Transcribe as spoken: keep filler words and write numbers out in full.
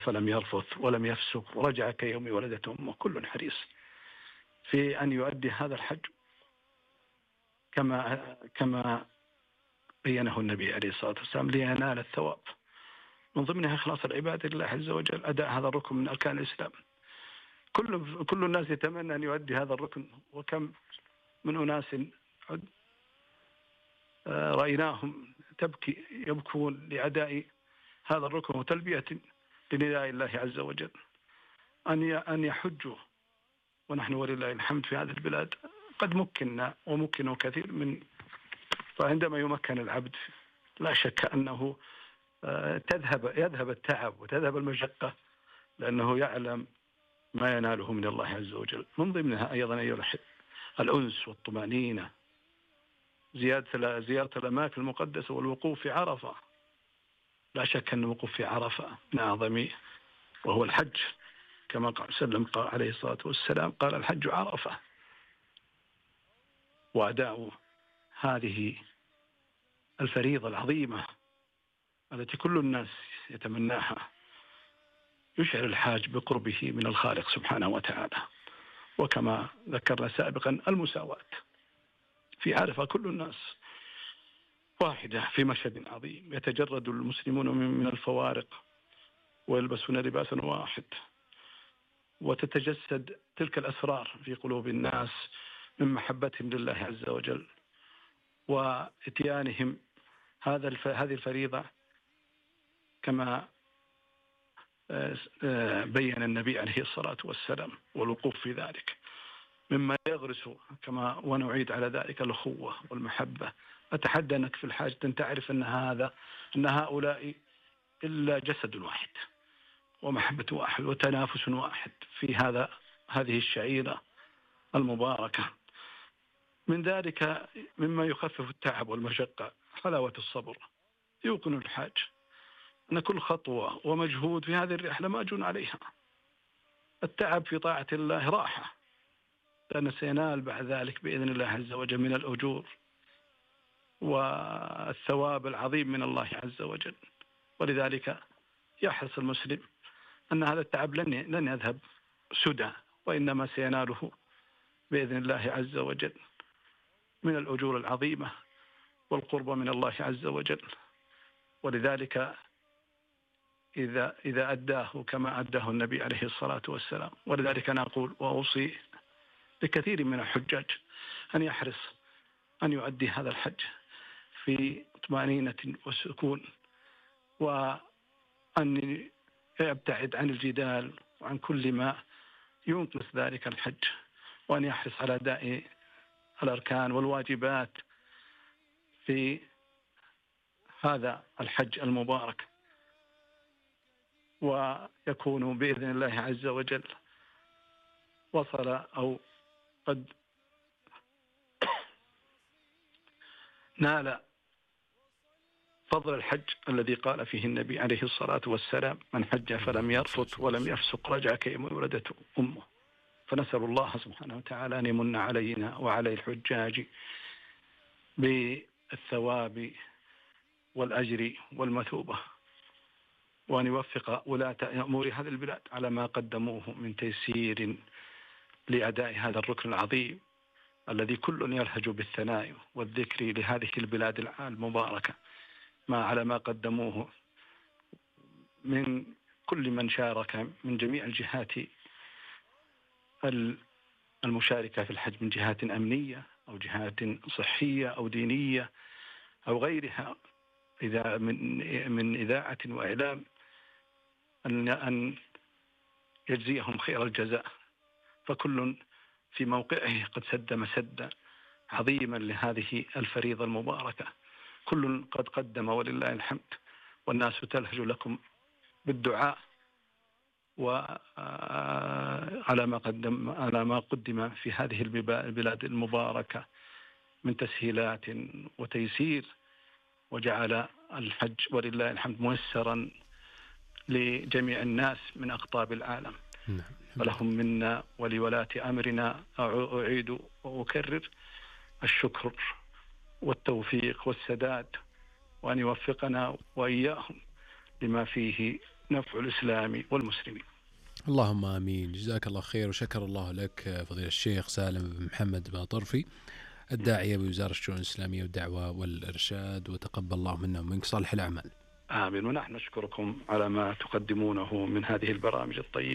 فلم يرفث ولم يفسق ورجع كيوم ولدته أمه. كل حريص في أن يؤدي هذا الحج كما كما بينه النبي عليه الصلاة والسلام لينال الثواب، من ضمنها إخلاص العبادة لله عز وجل، أداء هذا الركن من أركان الإسلام. كل كل الناس يتمنى أن يؤدي هذا الركن، وكم من أناس رأيناهم تبكي يبكون لأداء هذا الركن وتلبية لنداء الله عز وجل أن أن يحجوا. ونحن ولله الحمد في هذه البلاد قد مكننا ومكنوا كثير من، فعندما يمكن العبد لا شك أنه تذهب يذهب التعب وتذهب المشقة، لأنه يعلم ما يناله من الله عز وجل. من ضمنها أيضا أيها الأحبة الأنس والطمأنينة، زيادة زيارة الأماكن المقدسة والوقوف في عرفة. لا شك أن الوقوف في عرفة من أعظم، وهو الحج كما قال سلم قال عليه الصلاة والسلام، قال الحج عرفة. وأداء هذه الفريضة العظيمة التي كل الناس يتمناها يشعر الحاج بقربه من الخالق سبحانه وتعالى. وكما ذكرنا سابقا المساواة في عرفة، كل الناس واحدة في مشهد عظيم، يتجرد المسلمون من الفوارق ويلبسون لباسا واحد، وتتجسد تلك الأسرار في قلوب الناس من محبتهم لله عز وجل وإتيانهم هذا هذه الفريضة كما بين النبي عليه الصلاة والسلام، والوقوف في ذلك مما يغرس كما ونعيد على ذلك الأخوة والمحبة. أتحدى أنك في الحاجة أن تعرف أن هذا أن هؤلاء إلا جسد واحد ومحبة واحد وتنافس واحد في هذا هذه الشعيرة المباركة. من ذلك مما يخفف التعب والمشقة حلاوة الصبر. يوقن الحاج أن كل خطوة ومجهود في هذه الرحلة مأجور عليها. التعب في طاعة الله راحة، لأن سينال بعد ذلك بإذن الله عز وجل من الأجور والثواب العظيم من الله عز وجل. ولذلك يحرص المسلم أن هذا التعب لن لن يذهب سدى، وإنما سيناله بإذن الله عز وجل من الأجور العظيمة والقرب من الله عز وجل. ولذلك إذا إذا أداه كما أداه النبي عليه الصلاة والسلام. ولذلك أنا أقول وأوصي لكثير من الحجاج أن يحرص أن يؤدي هذا الحج في طمأنينة وسكون، وأن يبتعد عن الجدال وعن كل ما ينقص ذلك الحج، وأن يحرص على أداء الأركان والواجبات في هذا الحج المبارك، ويكون بإذن الله عز وجل وصل أو قد نال فضل الحج الذي قال فيه النبي عليه الصلاة والسلام: من حج فلم يرفث ولم يفسق رجع كيوم ولدته أمه. فنسأل الله سبحانه وتعالى أن يمن علينا وعلى الحجاج بالثواب والأجر والمثوبة، وأن يوفق ولاة أمور هذه البلاد على ما قدموه من تيسير لأداء هذا الركن العظيم الذي كل يلهج بالثناء والذكر لهذه البلاد المباركة، ما على ما قدموه من كل من شارك من جميع الجهات المشاركة في الحج، من جهات أمنية أو جهات صحية أو دينية أو غيرها، إذا من من إذاعة وإعلام، أن أن يجزيهم خير الجزاء. فكل في موقعه قد سد مسدا عظيما لهذه الفريضة المباركة، كل قد قدم ولله الحمد، والناس تلهج لكم بالدعاء وعلى ما قدم على ما قدم في هذه البلاد المباركة من تسهيلات وتيسير، وجعل الحج ولله الحمد ميسرا لجميع الناس من أقطاب العالم. ولهم منا ولولاة أمرنا أعيد وأكرر الشكر والتوفيق والسداد، وأن يوفقنا وإياهم لما فيه نفع الإسلام والمسلمين. اللهم آمين. جزاك الله خير، وشكر الله لك فضيلة الشيخ سالم بن محمد باطرفي، الداعية بوزارة الشؤون الإسلامية والدعوة والإرشاد، وتقبل الله منا ومنك صالح الأعمال. آمين. ونحن نشكركم على ما تقدمونه من هذه البرامج الطيبة.